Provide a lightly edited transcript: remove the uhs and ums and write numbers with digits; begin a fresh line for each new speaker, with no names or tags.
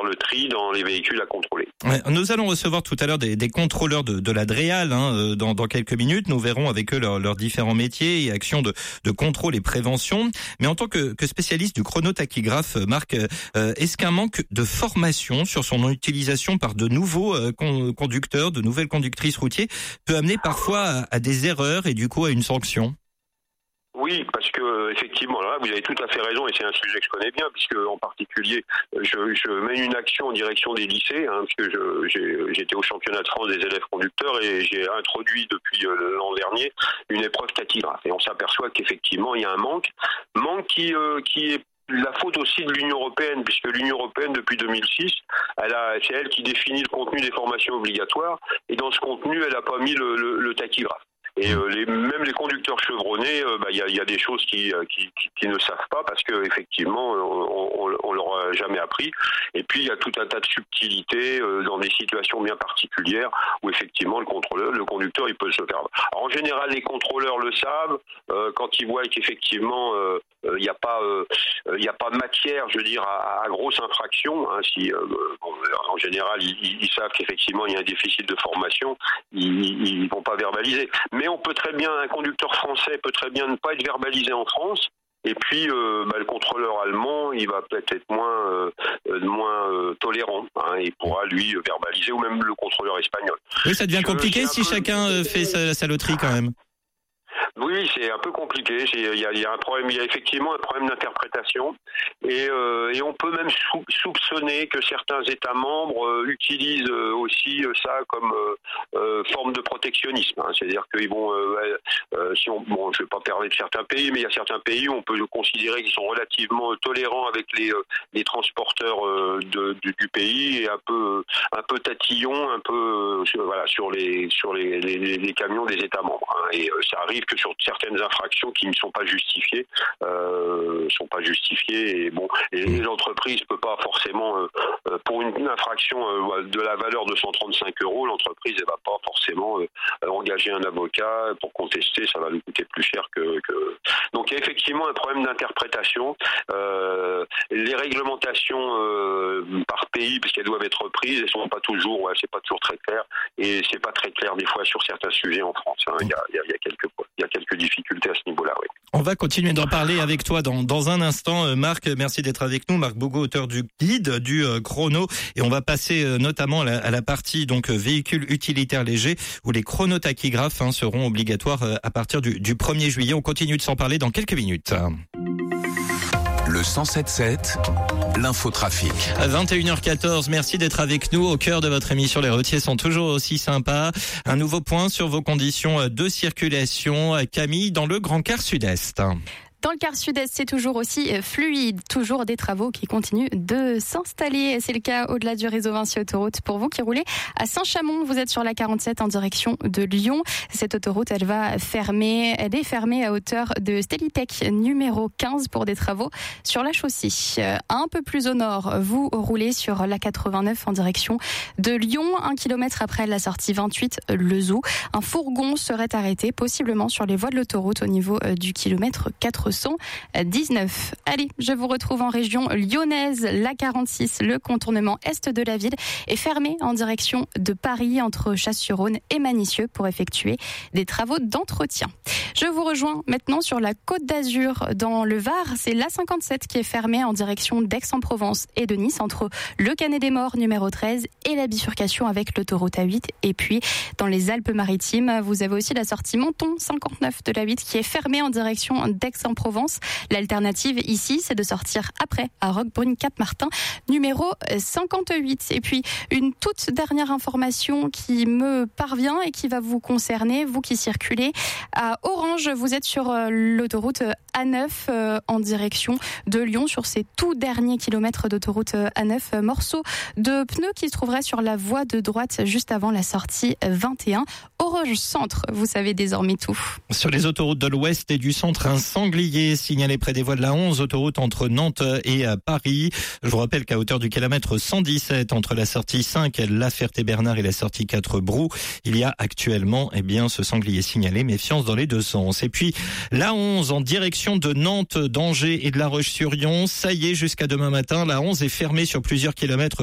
faire le tri dans les véhicules à contrôler.
Ouais, nous allons recevoir tout à l'heure des contrôleurs de la DREAL dans quelques minutes. Nous verrons avec eux leurs différents métiers et actions de contrôle et prévention. Mais en tant que spécialiste du chronotachygraphe, Marc, est-ce qu'un manque de formation sur son utilisation par de nouveaux conducteurs, de nouvelles conductrices routières peut amener parfois à des erreurs et du coup à une sanction?
Oui, parce que effectivement, là, vous avez tout à fait raison, et c'est un sujet que je connais bien, puisque en particulier, je mène une action en direction des lycées, puisque j'étais au championnat de France des élèves conducteurs et j'ai introduit depuis l'an dernier une épreuve tachygraphe. Et on s'aperçoit qu'effectivement, il y a un manque qui est la faute aussi de l'Union européenne, puisque l'Union européenne, depuis 2006, c'est elle qui définit le contenu des formations obligatoires, et dans ce contenu, elle n'a pas mis le tachygraphe. Et même les conducteurs chevronnés, il y a des choses qui ne savent pas parce que effectivement on leur a jamais appris. Et puis il y a tout un tas de subtilités dans des situations bien particulières où effectivement le conducteur il peut se perdre. Alors en général les contrôleurs le savent quand ils voient qu'effectivement il n'y a pas de matière, je veux dire, à grosse infraction. En général ils savent qu'effectivement il y a un déficit de formation, ils vont pas verbaliser. Mais un conducteur français peut très bien ne pas être verbalisé en France. Et puis, le contrôleur allemand, il va peut-être être moins tolérant. Il pourra lui verbaliser, ou même le contrôleur espagnol.
Oui, ça devient compliqué si chacun fait sa loterie quand même.
Oui, c'est un peu compliqué. Il y a un problème. Il y a effectivement un problème d'interprétation, et on peut même soupçonner que certains États membres utilisent aussi ça comme forme de protectionnisme. C'est-à-dire qu'ils vont, je vais pas parler de certains pays, mais il y a certains pays où on peut considérer qu'ils sont relativement tolérants avec les transporteurs du pays et un peu tatillons, sur les camions des États membres. Et ça arrive que sur certaines infractions qui ne sont pas justifiées, et les entreprises ne peuvent pas forcément, pour une infraction de la valeur de 135 €, l'entreprise ne va pas forcément engager un avocat pour contester, ça va lui coûter plus cher que... Donc il y a effectivement un problème d'interprétation. Les réglementations par pays, parce qu'elles doivent être prises, elles sont pas toujours, c'est pas toujours très clair, et c'est pas très clair des fois sur certains sujets en France. Il y a quelques difficultés à ce niveau-là, oui.
On va continuer d'en parler avec toi dans un instant, Marc. Merci d'être avec nous, Marc Bogo, auteur du guide du chrono, et on va passer notamment à la partie donc véhicules utilitaires légers où les chronotachygraphes seront obligatoires à partir du 1er juillet. On continue de s'en parler dans quelques minutes.
Le 107.7, l'infotrafic.
À 21h14, merci d'être avec nous au cœur de votre émission. Les routiers sont toujours aussi sympas. Un nouveau point sur vos conditions de circulation. Camille, dans le Grand Quart Sud-Est.
Dans le quart sud-est, c'est toujours aussi fluide, toujours des travaux qui continuent de s'installer. C'est le cas au-delà du réseau Vinci Autoroute. Pour vous qui roulez à Saint-Chamond, vous êtes sur la 47 en direction de Lyon. Cette autoroute, elle est fermée à hauteur de Stellitech numéro 15 pour des travaux sur la chaussée. Un peu plus au nord, vous roulez sur la 89 en direction de Lyon. 1 kilomètre après la sortie 28, Le Zou. Un fourgon serait arrêté, possiblement sur les voies de l'autoroute au niveau du kilomètre 419. Allez, je vous retrouve en région lyonnaise. La 46, le contournement est de la ville, est fermé en direction de Paris entre Chasse-sur-Rhône et Manicieux pour effectuer des travaux d'entretien. Je vous rejoins maintenant sur la Côte d'Azur dans le Var. C'est la 57 qui est fermée en direction d'Aix-en-Provence et de Nice entre le Canet-des-Morts numéro 13 et la bifurcation avec l'autoroute A8. Et puis dans les Alpes-Maritimes, vous avez aussi la sortie Menton 59 de la 8 qui est fermée en direction d'Aix-en-Provence. L'alternative ici, c'est de sortir après à Roquebrune-Cap-Martin, numéro 58. Et puis, une toute dernière information qui me parvient et qui va vous concerner, vous qui circulez à Orange. Vous êtes sur l'autoroute A9 en direction de Lyon, sur ces tout derniers kilomètres d'autoroute A9. Morceau de pneus qui se trouverait sur la voie de droite juste avant la sortie 21. Orange Centre, vous savez désormais tout.
Sur les autoroutes de l'Ouest et du Centre, un sanglier signalé près des voies de la 11, autoroute entre Nantes et Paris. Je vous rappelle qu'à hauteur du kilomètre 117, entre la sortie 5, La Ferté-Bernard et la sortie 4, Brou, il y a actuellement ce sanglier signalé. Méfiance dans les deux sens. Et puis la 11 en direction de Nantes, d'Angers et de La Roche-sur-Yon. Ça y est, jusqu'à demain matin, la 11 est fermée sur plusieurs kilomètres